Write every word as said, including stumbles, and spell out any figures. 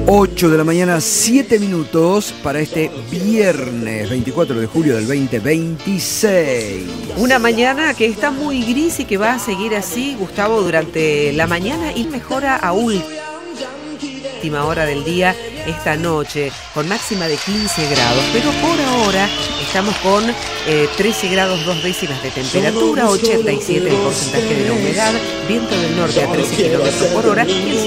ocho de la mañana, siete minutos para este viernes veinticuatro de julio del veinte veintiséis. Una mañana que está muy gris y que va a seguir así, Gustavo, durante la mañana y mejora a última hora del día esta noche, con máxima de quince grados. Pero por ahora estamos con eh, trece grados dos décimas de temperatura, ochenta y siete el porcentaje de la humedad, viento del norte a trece kilómetros por hora y el